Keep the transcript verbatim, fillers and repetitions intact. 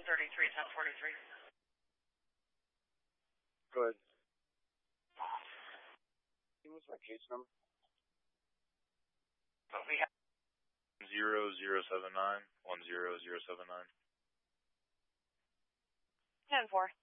thirty-three, ten forty-three. Go ahead. What's my case number? But we have Zero zero seven nine one zero zero seven nine. ten four.